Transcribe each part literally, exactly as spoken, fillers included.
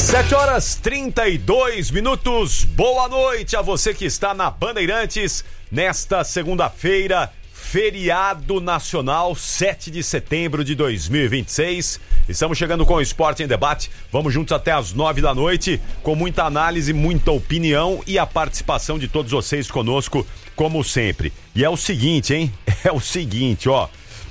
sete horas e trinta e dois minutos. Boa noite a você que está na Bandeirantes nesta segunda-feira, feriado nacional, sete de setembro de dois mil e vinte e seis. Estamos chegando com o Esporte em Debate. Vamos juntos até às nove da noite, com muita análise, muita opinião e a participação de todos vocês conosco, como sempre. E é o seguinte, hein? É o seguinte, ó.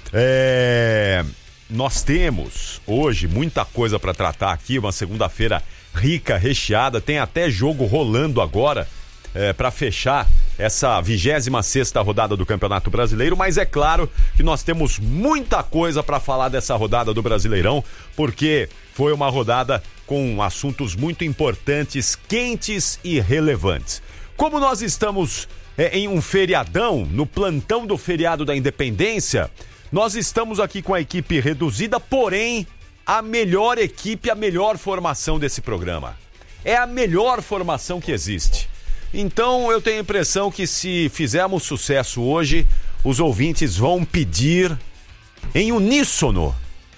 É... Nós temos hoje muita coisa para tratar aqui, uma segunda-feira rica, recheada, tem até jogo rolando agora é, para fechar essa vigésima sexta rodada do Campeonato Brasileiro, mas é claro que nós temos muita coisa para falar dessa rodada do Brasileirão, porque foi uma rodada com assuntos muito importantes, quentes e relevantes. Como nós estamos é, em um feriadão, no plantão do feriado da Independência, nós estamos aqui com a equipe reduzida, porém, a melhor equipe, a melhor formação desse programa. É a melhor formação que existe. Então, eu tenho a impressão que se fizermos sucesso hoje, os ouvintes vão pedir em uníssono: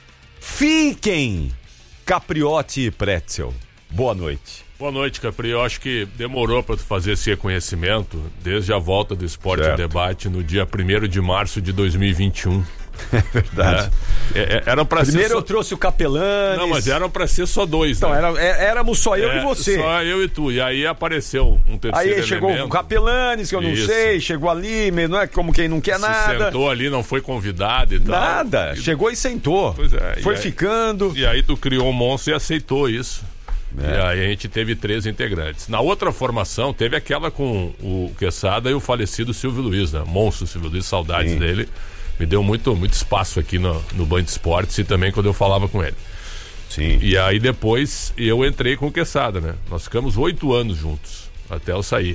fiquem, Capriotti e Pretzel. Boa noite. Boa noite, Capri. Eu acho que demorou para tu fazer esse reconhecimento desde a volta do Esporte em Debate no dia primeiro de março de dois mil e vinte e um. É verdade. É, é, eram pra Primeiro ser só... eu trouxe o Capelanes. Não, mas eram pra ser só dois, então, né? Então, era, é, éramos só eu é, e você. Só eu e tu. E aí apareceu um terceiro aí elemento. chegou o Capelanes, que eu não Isso. sei, chegou ali, não é como quem não quer Se nada. sentou ali, não foi convidado e tal. Nada, e... chegou e sentou. Pois é, foi e aí... ficando. E aí tu criou um monstro e aceitou isso. É. E aí a gente teve três integrantes. Na outra formação, teve aquela com o Quesada e o falecido Silvio Luiz, né? Monstro Silvio Luiz, saudades Sim. dele. Me deu muito, muito espaço aqui no, no Band Esportes e também quando eu falava com ele. Sim. E aí depois eu entrei com o Quesada, né? Nós ficamos oito anos juntos, até eu sair.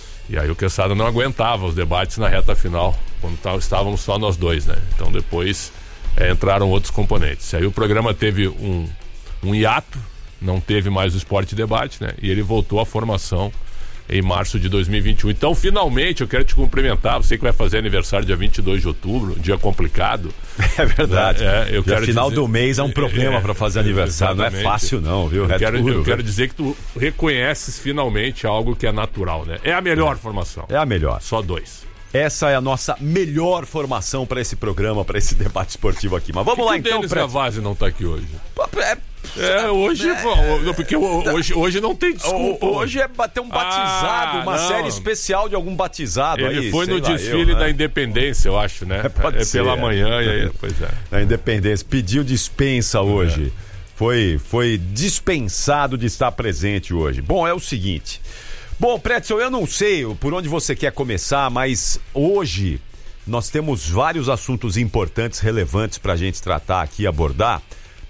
E aí o Quesada não aguentava os debates na reta final, quando tá, estávamos só nós dois, né? Então depois é, entraram outros componentes. Aí o programa teve um, um hiato, não teve mais o Esporte Debate, né? E ele voltou à formação em março de dois mil e vinte e um. Então, finalmente, eu quero te cumprimentar. Você que vai fazer aniversário dia vinte e dois de outubro, um dia complicado. É verdade. É, eu quero final dizer... do mês é um problema é, para fazer aniversário. Exatamente. Não é fácil não, viu? Eu, é quero, duro, eu viu? quero dizer que tu reconheces finalmente algo que é natural, né? É a melhor é. formação. É a melhor. Só dois. Essa é a nossa melhor formação para esse programa, para esse debate esportivo aqui. Mas vamos que lá que então. O Denis Gavazzi não tá aqui hoje. É... É, hoje, é, porque hoje, hoje não tem desculpa. Hoje é bater um batizado, ah, uma não. série especial de algum batizado. Ele aí, foi no lá, desfile eu, da né? Independência, eu acho, né? É, pode é ser, pela é. manhã, e aí, pois é. Da Independência, pediu dispensa hoje. É. Foi, foi dispensado de estar presente hoje. Bom, é o seguinte. Bom, Pretzel, eu não sei por onde você quer começar, mas hoje nós temos vários assuntos importantes, relevantes pra gente tratar aqui e abordar,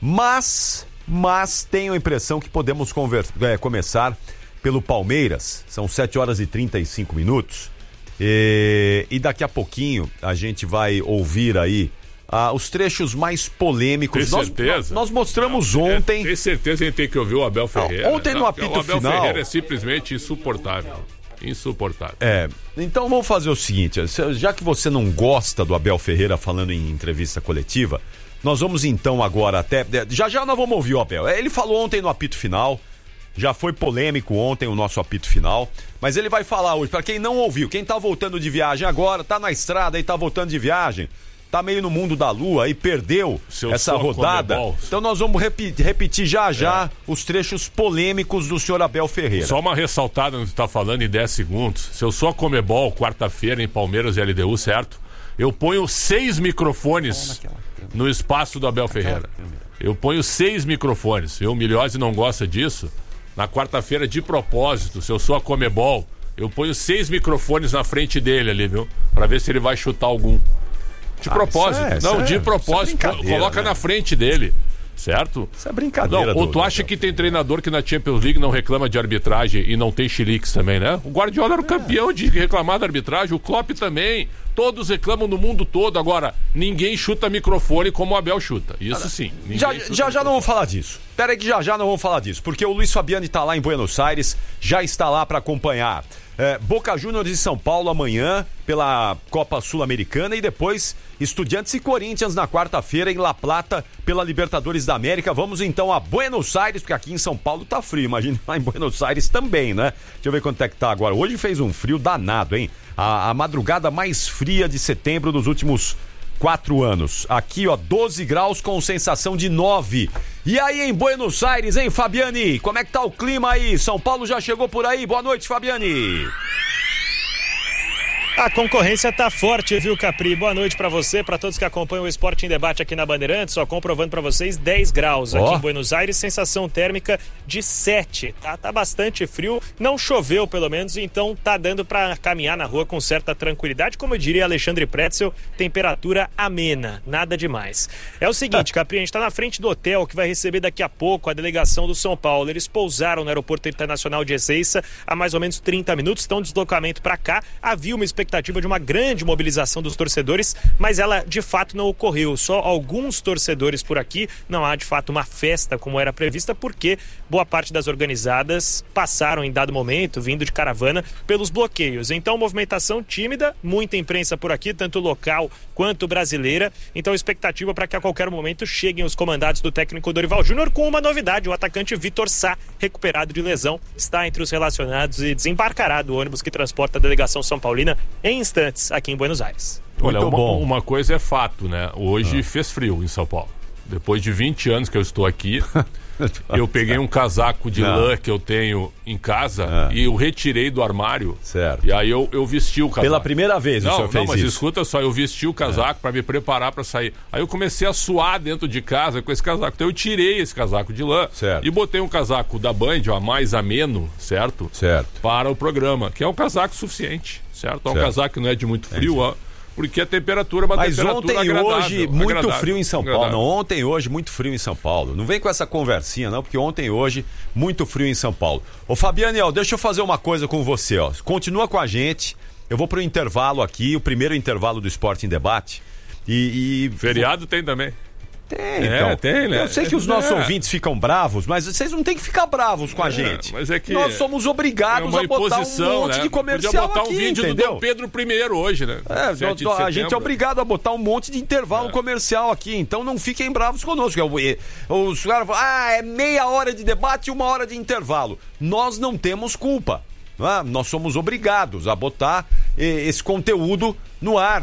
mas... Mas tenho a impressão que podemos conversa, é, começar pelo Palmeiras. São sete horas e trinta e cinco minutos. E, e daqui a pouquinho a gente vai ouvir aí ah, os trechos mais polêmicos. Tem nós, certeza? Nós mostramos Não, ontem... É, tem certeza que a gente tem que ouvir o Abel Ferreira. Não, ontem no apito o Abel final... Ferreira é simplesmente insuportável. Insuportável. É, então vamos fazer o seguinte. Já que você não gosta do Abel Ferreira falando em entrevista coletiva... Nós vamos então agora até... Já já nós vamos ouvir o Abel. Ele falou ontem no apito final, já foi polêmico ontem o nosso apito final, mas ele vai falar hoje, para quem não ouviu, quem tá voltando de viagem agora, tá na estrada e tá voltando de viagem, tá meio no mundo da lua e perdeu Seu essa rodada. Comebol. Então nós vamos repetir, repetir já já é. os trechos polêmicos do senhor Abel Ferreira. Só uma ressaltada no que tu tá falando em dez segundos. Se eu sou a Comebol, quarta-feira em Palmeiras e L D U, certo? Eu ponho seis microfones no espaço do Abel Ferreira. Eu ponho seis microfones. Eu, Milhose, não gosta disso. Na quarta-feira, de propósito, se eu sou a Comebol, eu ponho seis microfones na frente dele ali, viu? Pra ver se ele vai chutar algum. De ah, propósito. É, não, de é, propósito. É coloca né? na frente dele. Certo? Isso é brincadeira. Não, ou tu acha que tem treinador que na Champions League não reclama de arbitragem e não tem chiliques também, né? O Guardiola era o é. campeão de reclamar da arbitragem, o Klopp também. Todos reclamam no mundo todo. Agora, ninguém chuta microfone como o Abel chuta. Isso sim. Já já, já não vamos falar disso. Pera aí que já já não vamos falar disso. Porque o Luiz Fabiani tá lá em Buenos Aires, já está lá para acompanhar É, Boca Juniors de São Paulo amanhã pela Copa Sul-Americana e depois Estudiantes e Corinthians na quarta-feira em La Plata pela Libertadores da América. Vamos então a Buenos Aires, porque aqui em São Paulo tá frio, imagina lá em Buenos Aires também, né? Deixa eu ver quanto é que tá agora. Hoje fez um frio danado, hein? A, a madrugada mais fria de setembro dos últimos quatro anos. Aqui, ó, doze graus com sensação de nove. E aí em Buenos Aires, hein, Fabiane? Como é que tá o clima aí? São Paulo já chegou por aí? Boa noite, Fabiane. A concorrência tá forte, viu, Capri? Boa noite pra você, pra todos que acompanham o Esporte em Debate aqui na Bandeirantes. Só comprovando pra vocês, dez graus aqui oh. em Buenos Aires, sensação térmica de sete, tá? Tá bastante frio, não choveu pelo menos, então tá dando pra caminhar na rua com certa tranquilidade. Como eu diria Alexandre Pretzel, temperatura amena, nada demais. É o seguinte, Capri, a gente tá na frente do hotel que vai receber daqui a pouco a delegação do São Paulo. Eles pousaram no Aeroporto Internacional de Ezeiza há mais ou menos trinta minutos, estão de deslocamento pra cá. Havia uma expectativa expectativa de uma grande mobilização dos torcedores, mas ela de fato não ocorreu. Só alguns torcedores por aqui, não há de fato uma festa como era prevista, porque boa parte das organizadas passaram em dado momento, vindo de caravana, pelos bloqueios. Então, movimentação tímida, muita imprensa por aqui, tanto local quanto brasileira. Então, expectativa para que a qualquer momento cheguem os comandados do técnico Dorival Júnior com uma novidade: o atacante Vitor Sá, recuperado de lesão, está entre os relacionados e desembarcará do ônibus que transporta a delegação São Paulina em instantes aqui em Buenos Aires. Olha, uma, uma coisa é fato, né? Hoje ah. fez frio em São Paulo. Depois de vinte anos que eu estou aqui, eu peguei um casaco de Não. lã que eu tenho em casa ah. e eu retirei do armário. Certo. E aí eu, eu vesti o casaco. Pela primeira vez não, o senhor fez Não, mas isso. escuta só, eu vesti o casaco é. para me preparar para sair. Aí eu comecei a suar dentro de casa com esse casaco. Então eu tirei esse casaco de lã certo. e botei um casaco da Band, ó, mais ameno, certo? Certo. Para o programa, que é um casaco suficiente, certo? É um certo. casaco que não é de muito frio, é ó. Porque a temperatura é uma Mas temperatura ontem e agradável, hoje, muito agradável, frio em São agradável. Paulo. Não, ontem e hoje, muito frio em São Paulo. Não vem com essa conversinha, não, porque ontem e hoje, muito frio em São Paulo. Ô, Fabiane, ó, deixa eu fazer uma coisa com você, ó. Continua com a gente. Eu vou pro intervalo aqui, o primeiro intervalo do Esporte em Debate. E. e... Feriado tem também. Tem, é, então. tem, né? Eu sei que os nossos é. ouvintes ficam bravos, mas vocês não tem que ficar bravos com a é, gente. Mas é que nós somos obrigados é a botar um monte né? de comercial Podia botar aqui, um vídeo entendeu? do Dom Pedro primeiro hoje, né? É, a gente é obrigado a botar um monte de intervalo é. comercial aqui, então não fiquem bravos conosco. Os caras falam, ah, é meia hora de debate e uma hora de intervalo. Nós não temos culpa. Não é? Nós somos obrigados a botar esse conteúdo no ar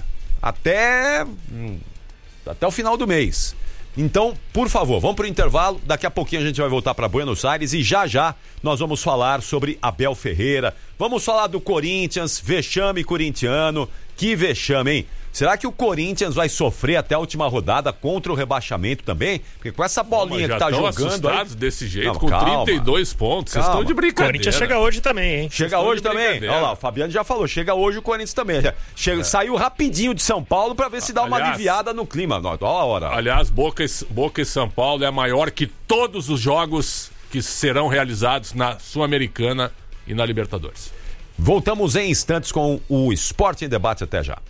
até, até o final do mês. Então, por favor, vamos para o intervalo. Daqui a pouquinho a gente vai voltar para Buenos Aires e já já nós vamos falar sobre Abel Ferreira. Vamos falar do Corinthians, vexame corintiano. Que vexame, hein? Será que o Corinthians vai sofrer até a última rodada contra o rebaixamento também? Porque com essa bolinha que tá jogando... assustados aí... desse jeito, não, com calma, trinta e dois pontos. Vocês estão de brincadeira. O Corinthians chega hoje também, hein? Chega hoje também. Olha lá, o Fabiano já falou. Chega hoje o Corinthians também. Chega, é. Saiu rapidinho de São Paulo pra ver se dá uma aliás, aliviada no clima. Olha a hora. Aliás, Boca, Boca e São Paulo é maior que todos os jogos que serão realizados na Sul-Americana e na Libertadores. Voltamos em instantes com o Esporte em Debate. Até já.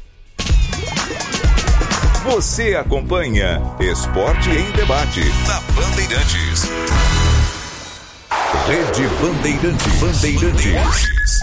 Você acompanha Esporte em Debate na Bandeirantes. Rede Bandeirantes. Bandeirantes.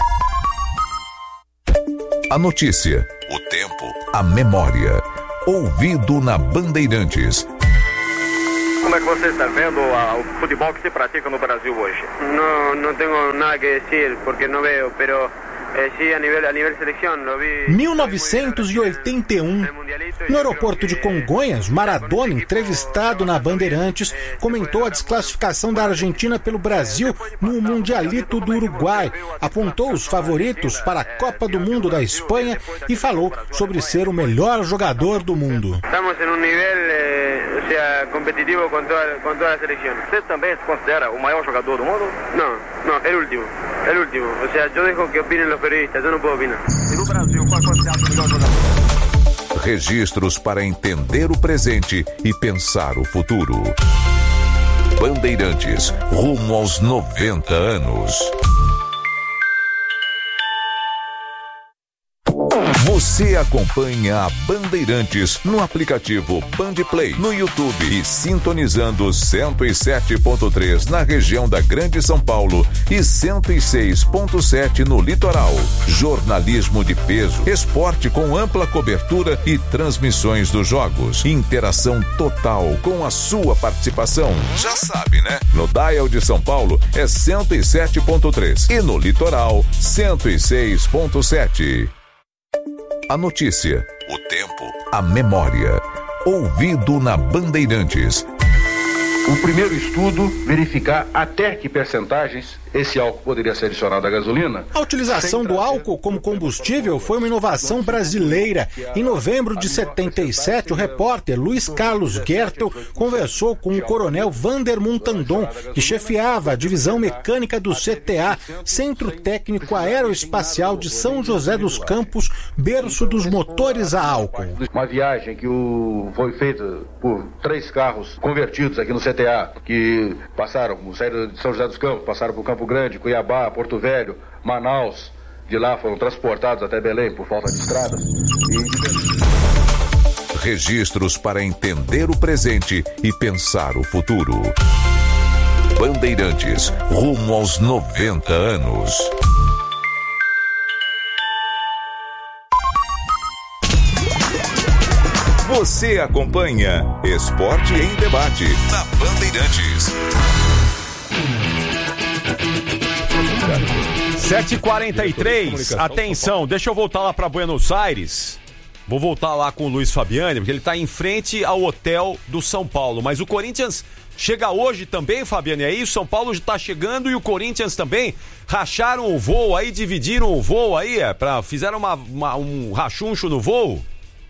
A notícia, o tempo, a memória. Ouvido na Bandeirantes. Como é que você está vendo a, o futebol que se pratica no Brasil hoje? Não, não tenho nada que dizer porque não vejo, pero eh, sí, a nível a nível seleção, lo vi. mil novecentos e oitenta e um, no aeroporto de Congonhas, Maradona, entrevistado na Bandeirantes, comentou a desclassificação da Argentina pelo Brasil no Mundialito do Uruguai, apontou os favoritos para a Copa do Mundo da Espanha e falou sobre ser o melhor jogador do mundo. Estamos em um nível eh, ou seja, competitivo com toda, com toda a seleção. Você também se considera o maior jogador do mundo? Não, não, é o último, é o último. Ou seja, eu deixo que opinem os periodistas, eu não posso opinar. E no Brasil, qual você acha o melhor jogador? Registros para entender o presente e pensar o futuro. Bandeirantes, rumo aos noventa anos. Você acompanha a Bandeirantes no aplicativo Bandplay, no YouTube e sintonizando cento e sete ponto três na região da Grande São Paulo e cento e seis ponto sete no litoral. Jornalismo de peso, esporte com ampla cobertura e transmissões dos jogos. Interação total com a sua participação. Já sabe, né? No dial de São Paulo é cento e sete ponto três e no litoral cento e seis ponto sete. A notícia, o tempo, a memória. Ouvido na Bandeirantes. O primeiro estudo, verificar até que percentagens esse álcool poderia ser adicionado à gasolina. A utilização do álcool como combustível foi uma inovação brasileira. Em novembro de setenta e sete, o repórter Luiz Carlos Gertel conversou com o coronel Vander Montandon, que chefiava a divisão mecânica do C T A, Centro Técnico Aeroespacial de São José dos Campos, berço dos motores a álcool. Uma viagem que o, foi feita por três carros convertidos aqui no C T A, que passaram, saíram de São José dos Campos, passaram por Campo Grande, Cuiabá, Porto Velho, Manaus. De lá foram transportados até Belém por falta de estrada. E... Registros para entender o presente e pensar o futuro. Bandeirantes, rumo aos noventa anos. Você acompanha Esporte em Debate na Bandeirantes. sete e quarenta e três, atenção, deixa eu voltar lá para Buenos Aires. Vou voltar lá com o Luiz Fabiani, porque ele está em frente ao hotel do São Paulo. Mas o Corinthians chega hoje também, Fabiani, é isso? São Paulo está chegando e o Corinthians também. Racharam o voo aí, dividiram o voo aí, é, pra, fizeram uma, uma, um rachuncho no voo?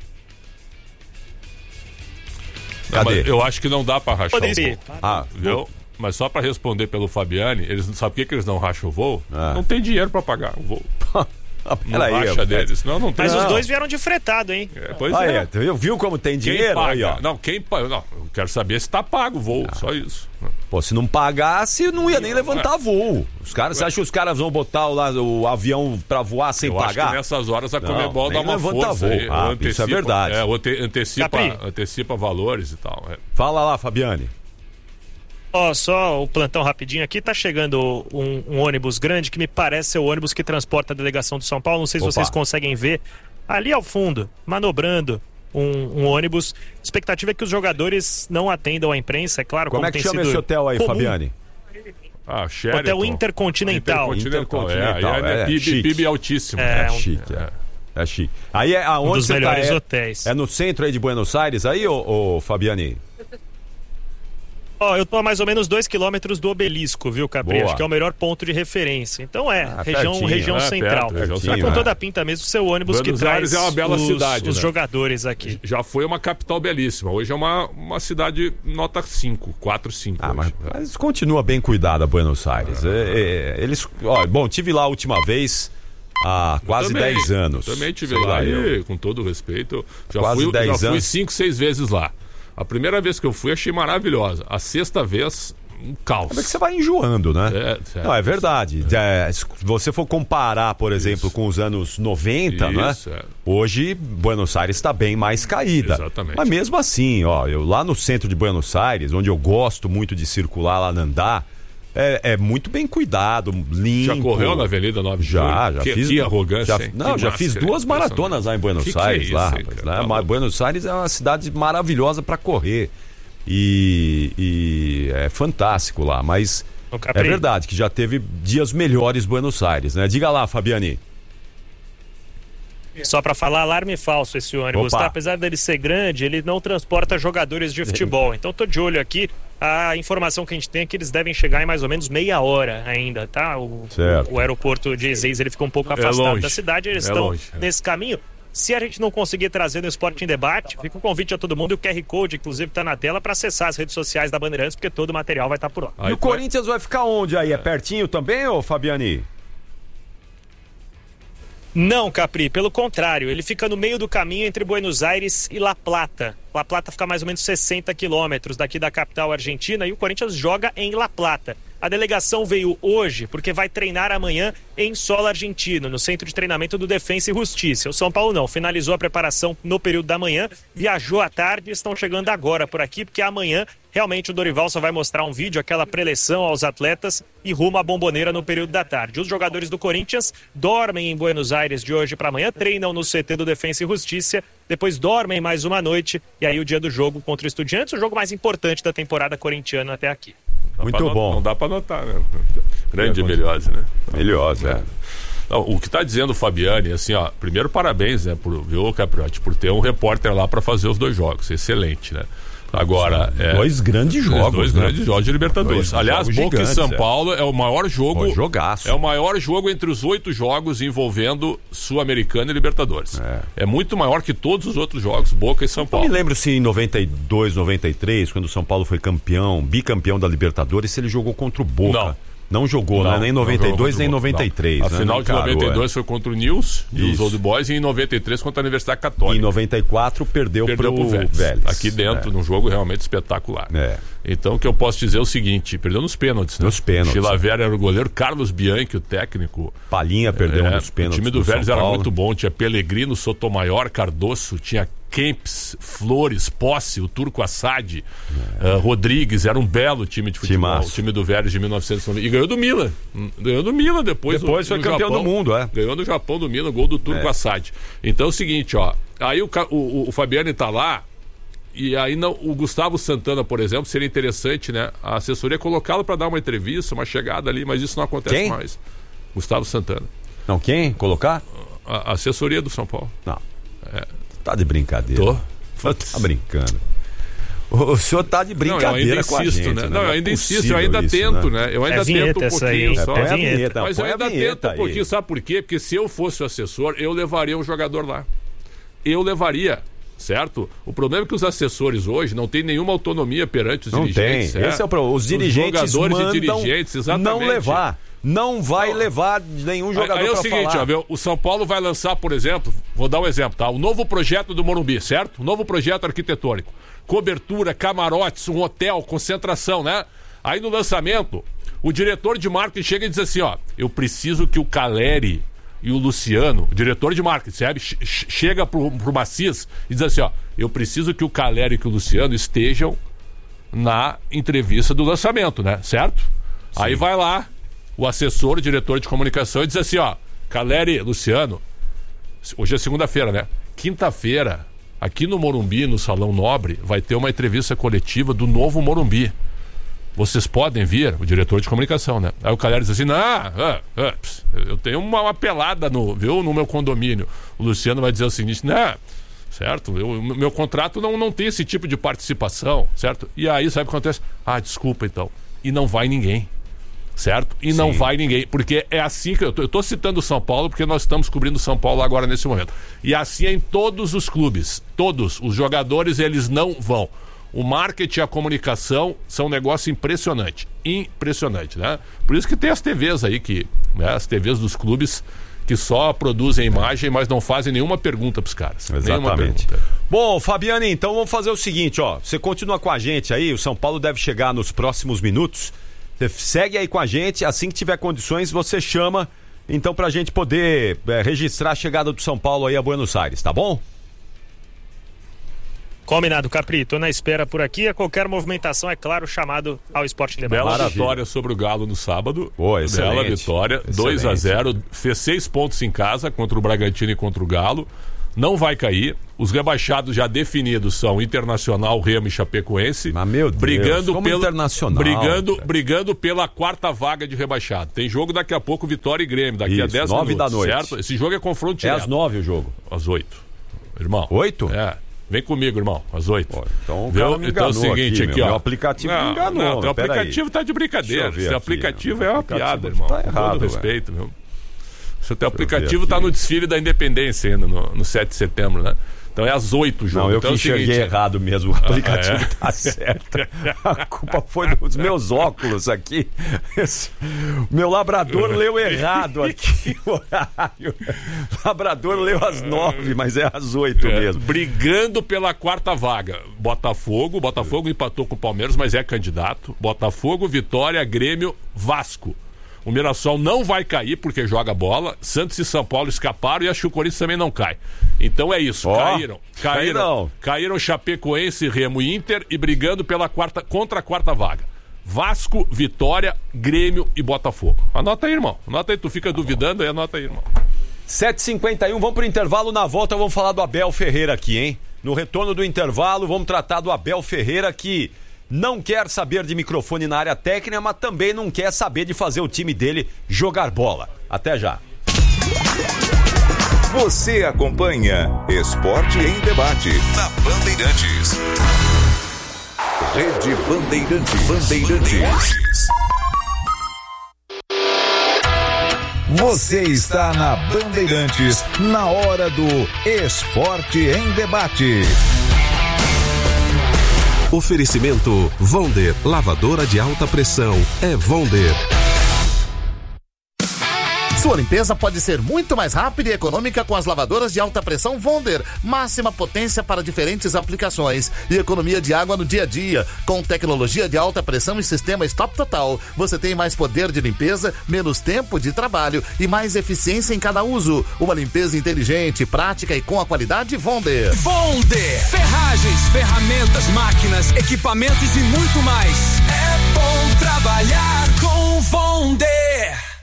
Cadê? É, eu acho que não dá para rachar Pode o voo. Ah, viu? Mas só para responder pelo Fabiani, eles não sabem por que, que eles não racham o voo? Ah. Não tem dinheiro para pagar o voo. Ah, não racha deles. Não, não tem. Mas não. os dois vieram de fretado, hein? É, pois ah, é. é. Viu como tem dinheiro? Quem paga? Aí, ó. Não, quem paga? Não, eu quero saber se tá pago o voo, ah. só isso. Pô, se não pagasse, não ia nem levantar é. voo. Os caras, você acha que os caras vão botar o, lá, o avião pra voar sem eu pagar? Acho que nessas horas a Comebol dá uma levanta força. Voo. Aí, Ah, antecipa, isso é verdade. É, antecipa, antecipa valores e tal. É. Fala lá, Fabiani. Ó, oh, só o plantão rapidinho aqui, tá chegando um, um ônibus grande que me parece ser o ônibus que transporta a delegação do São Paulo, não sei se Opa. vocês conseguem ver, ali ao fundo, manobrando um, um ônibus. A expectativa é que os jogadores não atendam a imprensa, é claro. Como, como é que chama esse hotel aí, comum. Fabiani? Ah, Sheraton. Hotel Intercontinental. Intercontinental, Intercontinental. É, é, é, é P I B, P I B altíssimo. É, é um... chique, é. É chique. Aí é aonde um dos você melhores tá, é, hotéis. É no centro aí de Buenos Aires aí, ô, ô Fabiani? Ó, oh, eu tô a mais ou menos dois quilômetros do Obelisco, viu, Capri? Acho que é o melhor ponto de referência. Então é, ah, região, pertinho, região é, central. Perto, região tá com é. toda a pinta mesmo o seu ônibus Buenos que traz é uma bela os, cidade, os né? jogadores aqui. Já foi uma capital belíssima. Hoje é uma, uma cidade nota cinco, quatro, cinco. Ah, mas, mas continua bem cuidada Buenos Aires. Ah. É, é, eles, ó, bom, tive lá a última vez há quase dez anos. Também tive lá, lá e, eu... com todo respeito, já quase fui, dez já fui anos. cinco, seis vezes lá. A primeira vez que eu fui, achei maravilhosa. A sexta vez, um caos. É que você vai enjoando, né? É, é, Não, é verdade. É. É, se você for comparar, por exemplo, Isso. com os anos noventa, Isso, né? É. Hoje, Buenos Aires está bem mais caída. Exatamente. Mas mesmo assim, ó, eu lá no centro de Buenos Aires, onde eu gosto muito de circular lá, andar, é, é muito bem cuidado, limpo. Já correu na Avenida nove de Julho? Já, já que, fiz. Que arrogância, já, não, já fiz duas maratonas lá em Buenos que Aires. Que é isso, lá, hein, né? Buenos Aires é uma cidade maravilhosa para correr. E, e é fantástico lá, mas é verdade que já teve dias melhores Buenos Aires, né? Diga lá, Fabiani. Só para falar, alarme falso esse ônibus, tá? Apesar dele ser grande, ele não transporta jogadores de futebol. Então tô de olho aqui. A informação que a gente tem é que eles devem chegar em mais ou menos meia hora ainda, tá? O, o, o aeroporto de Ezeiza, ele fica um pouco afastado é longe, da cidade, eles é estão longe, é. nesse caminho. Se a gente não conseguir trazer no Esporte em Debate, fica um convite a todo mundo e o Q R Code, inclusive, está na tela para acessar as redes sociais da Bandeirantes, porque todo o material vai estar tá por lá. E aí, o Corinthians vai ficar onde aí? É pertinho também, ô Fabiani? Não, Capri, pelo contrário, ele fica no meio do caminho entre Buenos Aires e La Plata. La Plata fica mais ou menos sessenta quilômetros daqui da capital argentina e o Corinthians joga em La Plata. A delegação veio hoje porque vai treinar amanhã em solo argentino, no centro de treinamento do Defensa e Justiça. O São Paulo não, finalizou a preparação no período da manhã, viajou à tarde e estão chegando agora por aqui, porque amanhã realmente o Dorival só vai mostrar um vídeo, aquela preleção aos atletas e rumo à Bomboneira no período da tarde. Os jogadores do Corinthians dormem em Buenos Aires de hoje para amanhã, treinam no C T do Defensa e Justiça, depois dormem mais uma noite e aí o dia do jogo contra o Estudiantes, o jogo mais importante da temporada corintiana até aqui. Muito bom. Não dá pra notar, né? Grande Meliose, né? Meliose, é. Não, o que tá dizendo o Fabiani, assim, ó, primeiro parabéns, né, por, viu, Capriotti, por ter um repórter lá pra fazer os dois jogos, excelente, né? Agora, é, dois grandes jogos, dois né? grandes jogos de Libertadores. Dois Aliás, jogos Boca gigantes, e São é. Paulo é o maior jogo. Pô, jogaço. É o maior jogo entre os oito jogos envolvendo Sul-Americana e Libertadores. É. é muito maior que todos os outros jogos, Boca e São Paulo. Eu me lembro se em noventa e dois, noventa e três, quando o São Paulo foi campeão, bicampeão da Libertadores, se ele jogou contra o Boca. Não. Não jogou, não, né? Nem em noventa e dois, nem em noventa e três. Não. A né? final não de noventa e dois é. foi contra o News, News Old Boys, e em noventa e três contra a Universidade Católica. E em noventa e quatro perdeu, perdeu pro Vélez. Vélez. Aqui dentro, é. num jogo realmente espetacular. É. Então, o que eu posso dizer é o seguinte, perdeu nos pênaltis, né? Nos pênaltis. Chilavera era o goleiro, Carlos Bianchi, o técnico. Palhinha perdeu é, nos pênaltis. O time do Vélez era muito bom, tinha Pellegrino, Sotomayor, Cardoso, tinha Kempis, Flores, Posse, o Turco Assad, é. uh, Rodrigues, era um belo time de futebol, Timaço. O time do Vélez de mil e novecentos e noventa. E ganhou do Milan. Ganhou do Milan depois. Depois foi campeão Japão, do mundo, é. Ganhou do Japão, do Milan, gol do Turco é. Assad. Então é o seguinte, ó. Aí o, o, o Fabiani tá lá, e aí não, o Gustavo Santana, por exemplo, seria interessante, né? A assessoria colocá-lo para dar uma entrevista, uma chegada ali, mas isso não acontece quem? mais. Gustavo Santana. Não, quem? Colocar? A, a assessoria do São Paulo. Não. É. Tá de brincadeira. Tô. Tá brincando. O senhor tá de brincadeira não, com a gente, né? né? Não, eu ainda insisto, eu ainda isso, tento, né? né? Eu ainda é tento um pouquinho só. É, é vinheta, mas eu ainda tento um aí. pouquinho, sabe por quê? Porque se eu fosse o assessor, eu levaria um jogador lá. Eu levaria, certo? O problema é que os assessores hoje não têm nenhuma autonomia perante os não dirigentes. Tem. É? Esse é o problema. Os dirigentes os jogadores mandam e dirigentes, exatamente. não levar. Não vai não. levar nenhum jogador aí é o pra seguinte, falar. ó, viu? O São Paulo vai lançar, por exemplo, vou dar um exemplo, tá? O novo projeto do Morumbi, certo? O novo projeto arquitetônico. Cobertura, camarotes, um hotel, concentração, né? Aí no lançamento, o diretor de marketing chega e diz assim, ó, eu preciso que o Caleri e o Luciano, o diretor de marketing, sabe? Chega pro, pro Macias e diz assim, ó, eu preciso que o Caleri e o Luciano estejam na entrevista do lançamento, né? Certo? Sim. Aí vai lá o assessor, o diretor de comunicação e diz assim, ó, Caleri, Luciano, hoje é segunda-feira, né? Quinta-feira, aqui no Morumbi, no Salão Nobre, vai ter uma entrevista coletiva do novo Morumbi. Vocês podem vir? O diretor de comunicação, né? Aí o Caleri diz assim, ah, ah, ah pss, eu tenho uma, uma pelada no, viu, no meu condomínio. O Luciano vai dizer o seguinte, né? Certo? O meu contrato não, não tem esse tipo de participação, certo? E aí, sabe o que acontece? Ah, desculpa então. E não vai ninguém. Certo? E Sim. não vai ninguém, porque é assim que eu tô, eu tô citando o São Paulo porque nós estamos cobrindo São Paulo agora nesse momento. E assim é em todos os clubes, todos os jogadores, eles não vão. O marketing e a comunicação são um negócio impressionante, impressionante, né? Por isso que tem as T Vs aí que, né, as T Vs dos clubes que só produzem imagem, mas não fazem nenhuma pergunta pros caras. Exatamente. Bom, Fabiane, então vamos fazer o seguinte, ó, você continua com a gente aí, o São Paulo deve chegar nos próximos minutos. Você segue aí com a gente, assim que tiver condições, você chama, então, pra gente poder é, registrar a chegada do São Paulo aí a Buenos Aires, tá bom? Combinado, Capri, tô na espera por aqui, a qualquer movimentação, é claro, chamado ao Esporte Debate. Bela vitória sobre o Galo no sábado. Boa, Bela vitória, excelente. dois a zero, fez seis pontos em casa contra o Bragantino e contra o Galo. Não vai cair. Os rebaixados já definidos são Internacional, Remo e Chapecoense. Mas, meu Deus, brigando como pelo, Internacional, brigando, brigando pela quarta vaga de rebaixado. Tem jogo daqui a pouco, Vitória e Grêmio, daqui Isso, a dez nove minutos, da noite. certo? Esse jogo é confronto É direto. às nove o jogo. Às oito. Irmão. Oito? É. Vem comigo, irmão, às oito. Pô, então o Viu? cara me então é o seguinte aqui, aqui, meu. ó. Meu aplicativo não, me enganou. Não, teu aplicativo aí. tá de brincadeira. Esse aqui, aplicativo meu. é uma aplicativo piada, irmão. Tá errado, Com todo respeito, meu. Seu teu aplicativo tá no desfile da Independência ainda, no, no sete de setembro, né? Então é às oito, João. Não, eu então que é enxerguei seguinte, errado mesmo. O aplicativo ah, é? tá certo. A culpa foi dos meus óculos aqui. Esse, meu labrador leu errado aqui o horário. O labrador leu às nove, mas é às oito é, mesmo. Brigando pela quarta vaga. Botafogo, Botafogo empatou com o Palmeiras, mas é candidato. Botafogo, Vitória, Grêmio, Vasco. O Mirassol não vai cair porque joga bola. Santos e São Paulo escaparam e acho que o Corinthians também não cai. Então é isso, oh, caíram. Caíram, caíram Chapecoense, Remo e Inter e brigando pela quarta, contra a quarta vaga. Vasco, Vitória, Grêmio e Botafogo. Anota aí, irmão. Anota aí, tu fica duvidando aí, anota aí, irmão. sete e cinquenta e um, vamos pro intervalo. Na volta vamos falar do Abel Ferreira aqui, hein? No retorno do intervalo vamos tratar do Abel Ferreira que não quer saber de microfone na área técnica, mas também não quer saber de fazer o time dele jogar bola. Até já. Você acompanha Esporte em Debate na Bandeirantes. Rede Bandeirantes. Bandeirantes. Você está na Bandeirantes, na hora do Esporte em Debate. Oferecimento Vonder, lavadora de alta pressão, é Vonder. Sua limpeza pode ser muito mais rápida e econômica com as lavadoras de alta pressão Vonder. Máxima potência para diferentes aplicações e economia de água no dia a dia. Com tecnologia de alta pressão e sistema Stop Total, você tem mais poder de limpeza, menos tempo de trabalho e mais eficiência em cada uso. Uma limpeza inteligente, prática e com a qualidade Vonder. Vonder. Ferragens, ferramentas, máquinas, equipamentos e muito mais. É bom trabalhar com Vonder.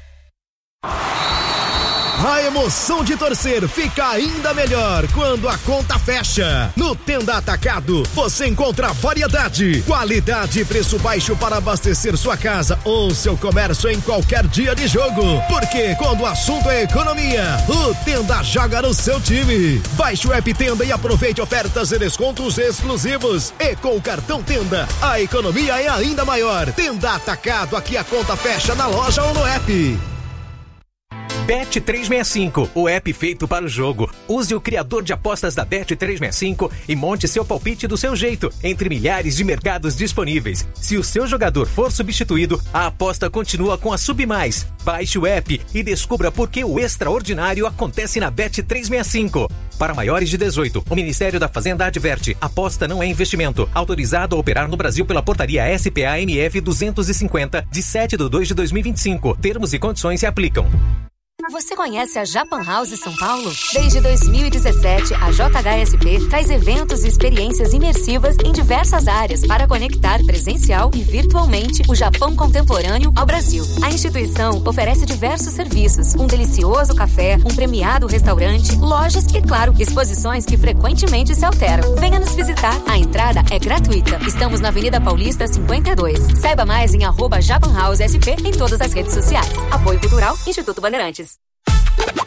A emoção de torcer fica ainda melhor quando a conta fecha. No Tenda Atacado, você encontra variedade, qualidade e preço baixo para abastecer sua casa ou seu comércio em qualquer dia de jogo. Porque quando o assunto é economia, o Tenda joga no seu time. Baixe o app Tenda e aproveite ofertas e descontos exclusivos. E com o cartão Tenda, a economia é ainda maior. Tenda Atacado, aqui a conta fecha na loja ou no app. Bet trezentos e sessenta e cinco, o app feito para o jogo. Use o criador de apostas da Bet trezentos e sessenta e cinco e monte seu palpite do seu jeito, entre milhares de mercados disponíveis. Se o seu jogador for substituído, a aposta continua com a Submais. Baixe o app e descubra por que o extraordinário acontece na Bet trezentos e sessenta e cinco. Para maiores de dezoito, o Ministério da Fazenda adverte: aposta não é investimento. Autorizado a operar no Brasil pela portaria S P A M F duzentos e cinquenta, de sete de dois de dois mil e vinte e cinco. Termos e condições se aplicam. Você conhece a Japan House São Paulo? Desde dois mil e dezessete, a J H S P traz eventos e experiências imersivas em diversas áreas para conectar presencial e virtualmente o Japão contemporâneo ao Brasil. A instituição oferece diversos serviços, um delicioso café, um premiado restaurante, lojas e, claro, exposições que frequentemente se alteram. Venha nos visitar. A entrada é gratuita. Estamos na Avenida Paulista cinquenta e dois. Saiba mais em arroba Japan House S P em todas as redes sociais. Apoio Cultural, Instituto Bandeirantes.